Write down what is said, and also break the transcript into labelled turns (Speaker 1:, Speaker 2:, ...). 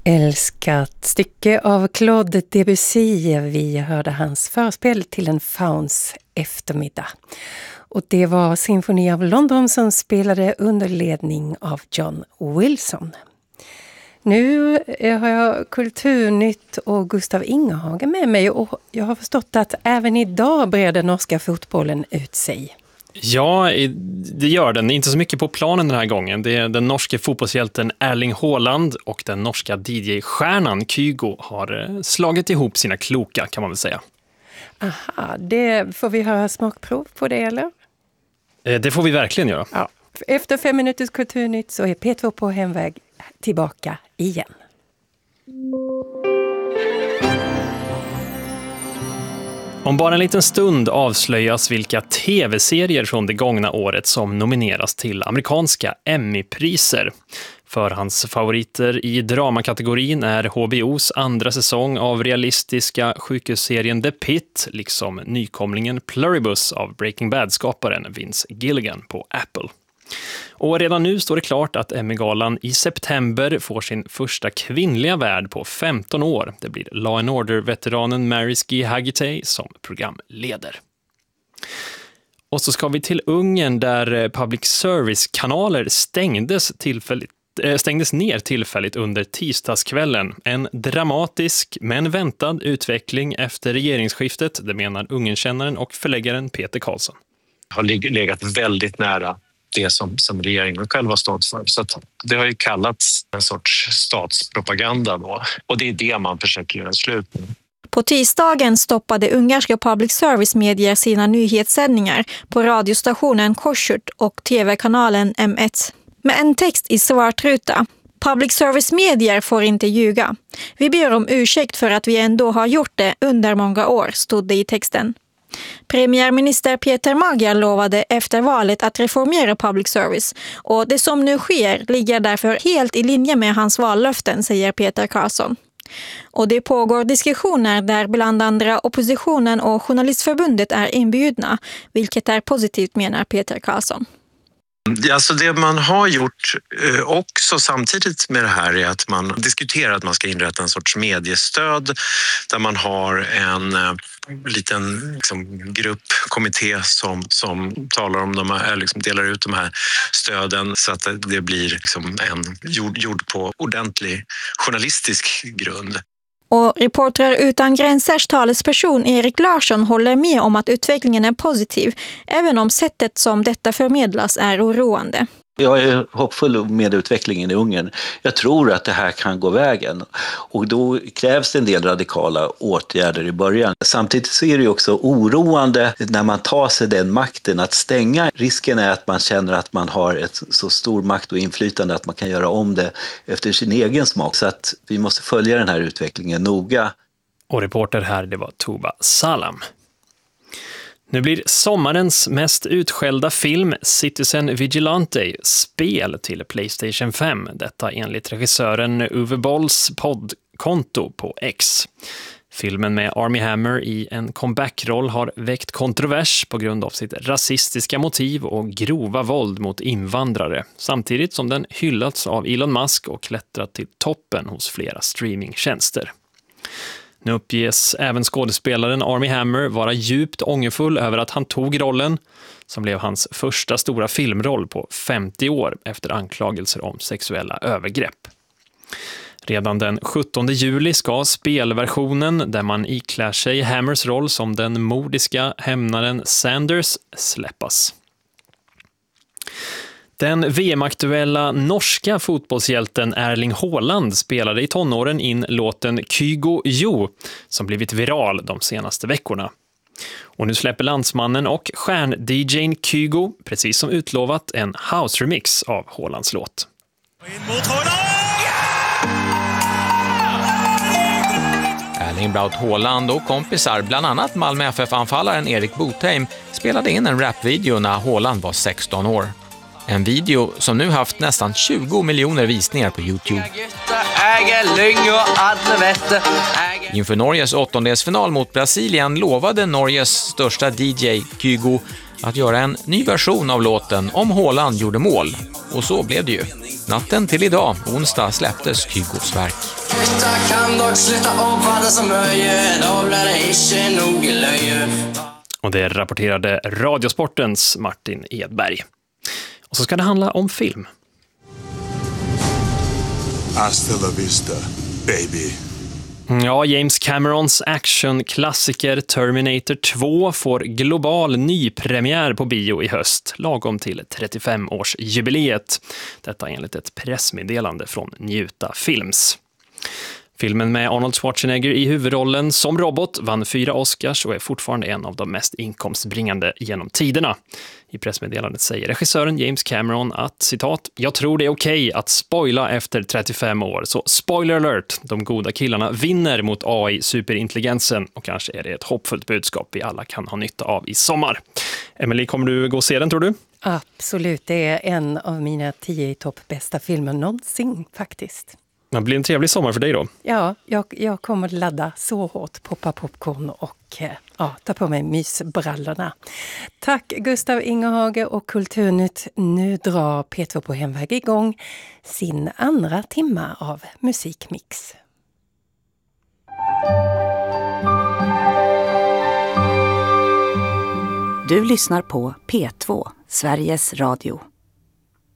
Speaker 1: älskat stycke av Claude Debussy. Vi hörde hans förspel till en fauns eftermiddag. Och det var Symfoni av London som spelade under ledning av John Wilson. Nu har jag Kulturnytt och Gustav Ingehagen med mig, och jag har förstått att även idag breder norska fotbollen ut sig.
Speaker 2: Ja, det gör den. Inte så mycket på planen den här gången. Det är den norske fotbollshjälten Erling Haaland och den norska DJ-stjärnan Kygo har slagit ihop sina kloka, kan man väl säga.
Speaker 1: Aha, det får vi höra smakprov på det, eller?
Speaker 2: Det får vi verkligen göra.
Speaker 1: Ja. Efter 5 minuters Kulturnytt så är P2 på hemväg tillbaka igen.
Speaker 2: Om bara en liten stund avslöjas vilka tv-serier från det gångna året som nomineras till amerikanska Emmy-priser. Förhandsfavoriter i dramakategorin är HBOs andra säsong av realistiska sjukhusserien The Pit, liksom nykomlingen Pluribus av Breaking Bad-skaparen Vince Gilligan på Apple. Och redan nu står det klart att Emmy-galan i september får sin första kvinnliga värd på 15 år. Det blir Law & Order-veteranen Mariski Hagitay som programleder. Och så ska vi till Ungern där public service-kanaler stängdes ner tillfälligt under tisdagskvällen. En dramatisk men väntad utveckling efter regeringsskiftet, det menar Ungernkännaren och förläggaren Peter Karlsson.
Speaker 3: Har legat väldigt nära det som regeringen själv har stått för. Så att det har ju kallats en sorts statspropaganda då. Och det är det man försöker göra slut med.
Speaker 4: På tisdagen stoppade ungerska public service-medier sina nyhetssändningar på radiostationen Kossuth och tv-kanalen M1. Med en text i svartruta. Public service-medier får inte ljuga. Vi ber om ursäkt för att vi ändå har gjort det under många år, stod det i texten. Premiärminister Peter Magyar lovade efter valet att reformera public service, och det som nu sker ligger därför helt i linje med hans vallöften, säger Peter Karlsson. Och det pågår diskussioner där bland andra oppositionen och Journalistförbundet är inbjudna, vilket är positivt, menar Peter Karlsson.
Speaker 3: Alltså det man har gjort också samtidigt med det här är att man diskuterar att man ska inrätta en sorts mediestöd där man har en liten gruppkommitté som talar om de här, delar ut de här stöden så att det blir gjord på ordentlig journalistisk grund.
Speaker 4: Och Reportrar utan gränsers talesperson Erik Larsson håller med om att utvecklingen är positiv, även om sättet som detta förmedlas är oroande.
Speaker 5: Jag är hoppfull med utvecklingen i Ungern. Jag tror att det här kan gå vägen, och då krävs det en del radikala åtgärder i början. Samtidigt så är det ju också oroande när man tar sig den makten att stänga. Risken är att man känner att man har ett så stor makt och inflytande att man kan göra om det efter sin egen smak. Så att vi måste följa den här utvecklingen noga.
Speaker 2: Och reporter här, det var Tuba Salam. Nu blir sommarens mest utskällda film Citizen Vigilante spel till PlayStation 5. Detta enligt regissören Uwe Bolls poddkonto på X. Filmen med Armie Hammer i en comebackroll har väckt kontrovers på grund av sitt rasistiska motiv och grova våld mot invandrare. Samtidigt som den hyllats av Elon Musk och klättrat till toppen hos flera streamingtjänster. Nu uppges även skådespelaren Armie Hammer vara djupt ångerfull över att han tog rollen, som blev hans första stora filmroll på 50 år efter anklagelser om sexuella övergrepp. Redan den 17 juli ska spelversionen, där man iklär sig Hammers roll som den mordiska hämnaren Sanders, släppas. Den VM-aktuella norska fotbollshjälten Erling Haaland spelade i tonåren in låten Kygo Jo, som blivit viral de senaste veckorna. Och nu släpper landsmannen och stjärn-DJn Kygo, precis som utlovat, en house-remix av Haalands låt.
Speaker 6: Erling Braut Haaland och kompisar, bland annat Malmö FF-anfallaren Erik Botheim, spelade in en rapvideo när Haaland var 16 år. En video som nu haft nästan 20 miljoner visningar på YouTube. Inför Norges åttondelsfinal mot Brasilien lovade Norges största DJ Kygo att göra en ny version av låten Om Haaland gjorde mål. Och så blev det ju. Natten till idag, onsdag, släpptes Kygos verk.
Speaker 2: Och det rapporterade Radiosportens Martin Edberg. Och så ska det handla om film.
Speaker 7: Hasta la vista, baby.
Speaker 2: Ja, James Camerons actionklassiker Terminator 2 får global nypremiär på bio i höst, lagom till 35-årsjubileet. Detta enligt ett pressmeddelande från Njuta Films. Filmen med Arnold Schwarzenegger i huvudrollen som robot vann 4 Oscars och är fortfarande en av de mest inkomstbringande genom tiderna. I pressmeddelandet säger regissören James Cameron att, citat, jag tror det är okej att spoila efter 35 år, så spoiler alert, de goda killarna vinner mot AI-superintelligensen och kanske är det ett hoppfullt budskap vi alla kan ha nytta av i sommar. Emily, kommer du gå och se den, tror du?
Speaker 1: Absolut, det är en av mina 10 i topp bästa filmer någonsin faktiskt.
Speaker 2: Det blir en trevlig sommar för dig då.
Speaker 1: Ja, jag kommer ladda så hårt, poppa popcorn och ta på mig mysbrallorna. Tack Gustav Ingerhage och Kulturnytt. Nu drar P2 på hemväg igång sin andra timma av musikmix.
Speaker 8: Du lyssnar på P2, Sveriges Radio.